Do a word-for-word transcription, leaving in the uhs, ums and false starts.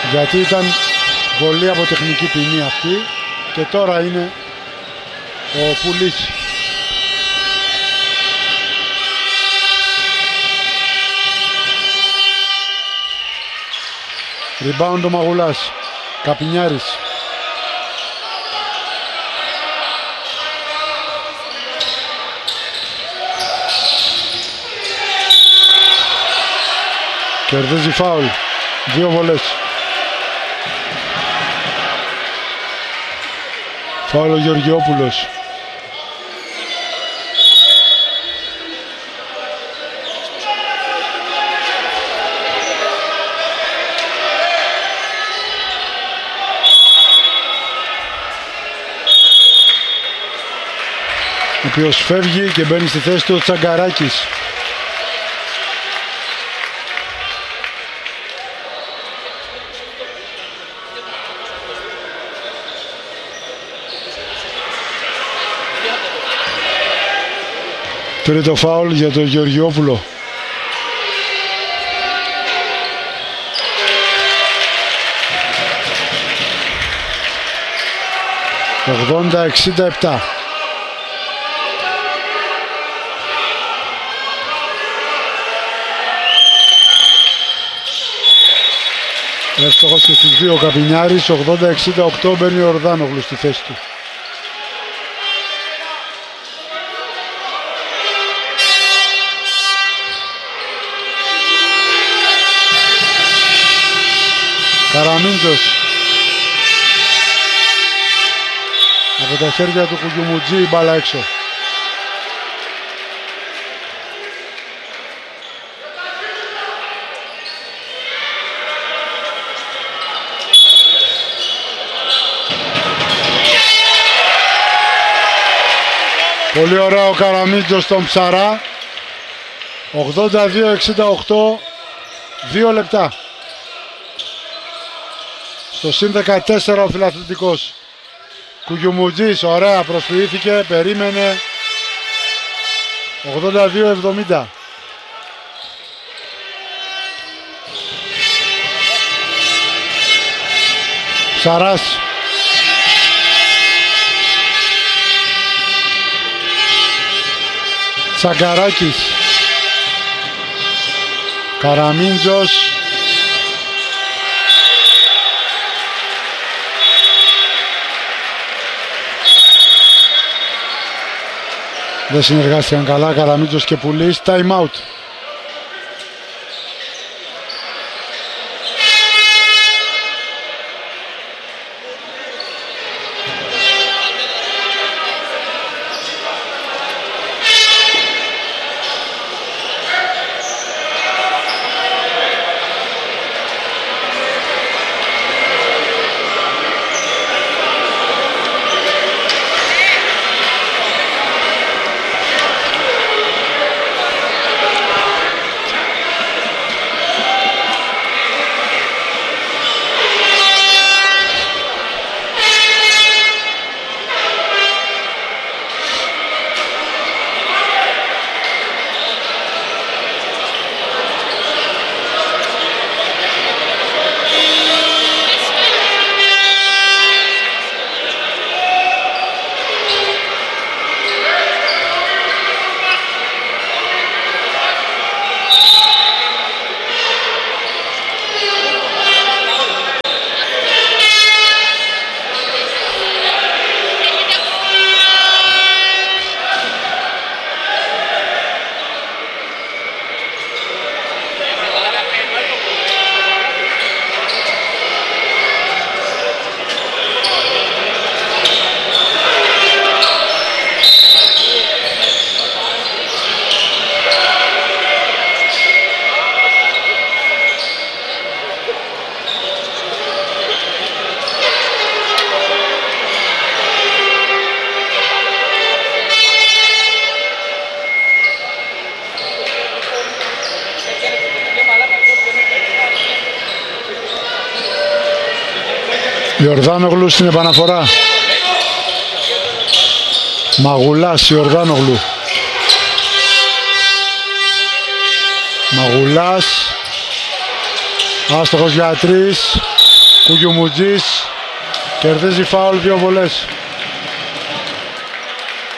γιατί ήταν βολή από τεχνική ποινή αυτή και τώρα είναι ο Πουλής. Rebound ο Μαγουλάς, Καπινιάρης. Κερδίζει φάουλ, δύο βολές. Φάουλ ο Γεωργιόπουλος. Ο οποίος φεύγει και μπαίνει στη θέση του ο Τσαγκαράκης. Τρίτο φάουλ για τον Γεωργιόπουλο. ογδόντα εξήντα επτά. Εύστοχος και στις δύο ο Καπινιάρης. ογδόντα εξήντα οκτώ, μπαίνει ο Ορδάνογλου στη θέση του. Καραμίντζος από τα χέρια του Κουγιουμουτζή, η μπάλα έξω. Πολύ ωραίο ο Καραμίντζος στον Ψαρά. ογδόντα δύο εξήντα οκτώ, δύο λεπτά. Στο συν δεκατέσσερα ο φιλαθλητικός. Κουγιουμουτζής, ωραία, προσποιήθηκε, περίμενε. ογδόντα δύο εβδομήντα. Ψαράς. Τσαγκαράκης. Καραμίντζος. Δεν συνεργάστηκαν καλά Καραμίντζος και Πουλής. Time out. Ιορδάνογλου στην επαναφορά. Μαγουλάς, Ιορδάνογλου. Μαγουλάς. Άστοχος για τρεις. Κουγιουμουτζής κερδίζει φάουλ, δύο βολές.